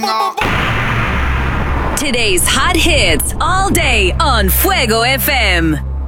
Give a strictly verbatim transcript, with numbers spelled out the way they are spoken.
Today's hot hits all day on Fuego F M.